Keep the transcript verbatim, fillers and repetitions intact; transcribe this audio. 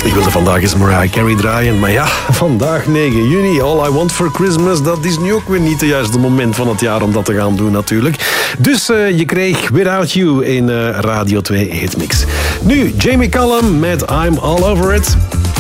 Ik wilde vandaag eens Mariah Carey draaien, maar ja, vandaag negen juni, All I Want For Christmas, dat is nu ook weer niet het juiste moment van het jaar om dat te gaan doen natuurlijk. Dus uh, je kreeg Without You in uh, Radio twee Hitmix. Nu, Jamie Cullum met I'm All Over It.